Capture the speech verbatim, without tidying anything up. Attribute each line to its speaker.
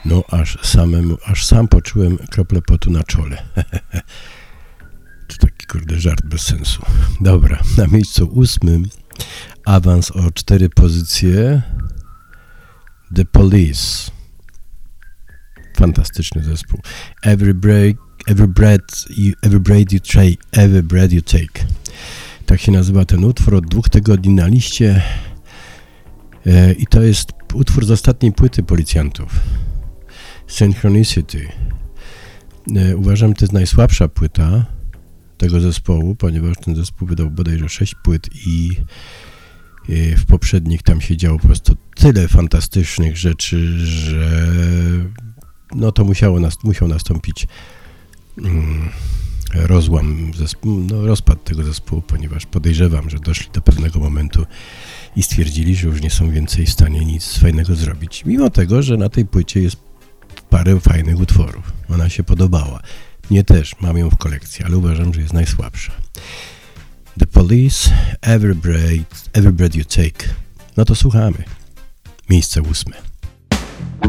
Speaker 1: No aż samemu, aż sam poczułem kroplę potu na czole. To taki kurde żart bez sensu. Dobra, na miejscu ósmym awans o cztery pozycje. The Police. Fantastyczny zespół. Every break, every breath you, every breath you take, every breath you take. Tak się nazywa ten utwór, od dwóch tygodni na liście. E, I to jest utwór z ostatniej płyty Policjantów. Synchronicity. E, uważam, że to jest najsłabsza płyta tego zespołu, ponieważ ten zespół wydał bodajże sześć płyt i e, w poprzednich tam się działo po prostu tyle fantastycznych rzeczy, że no to musiało nas, musiał nastąpić mm, rozłam zespołu, no rozpad tego zespołu, ponieważ podejrzewam, że doszli do pewnego momentu i stwierdzili, że już nie są więcej w stanie nic fajnego zrobić. Mimo tego, że na tej płycie jest parę fajnych utworów. Ona się podobała. Mnie też, mam ją w kolekcji, ale uważam, że jest najsłabsza. The Police, Every Breath, Every Breath You Take. No to słuchamy. Miejsce ósme.